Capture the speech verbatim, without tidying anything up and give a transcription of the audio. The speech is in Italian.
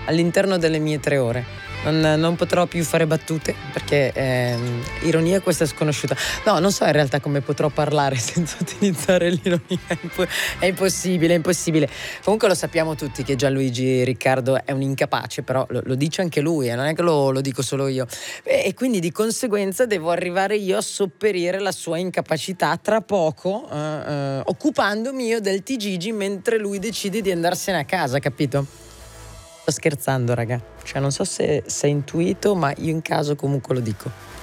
all'interno delle mie tre ore. Non, non potrò più fare battute perché ehm, ironia questa è sconosciuta. No, non so in realtà come potrò parlare senza utilizzare l'ironia. È, impo- è impossibile, è impossibile. Comunque lo sappiamo tutti che Gianluigi Riccardo è un incapace, però lo, lo dice anche lui, eh, non è che lo, lo dico solo io. E, e quindi di conseguenza devo arrivare io a sopperire la sua incapacità tra poco, eh, eh, occupandomi io del T G G mentre lui decide di andarsene a casa, capito? Sto scherzando, raga. Cioè, non so se, se è intuito, ma io in caso comunque lo dico.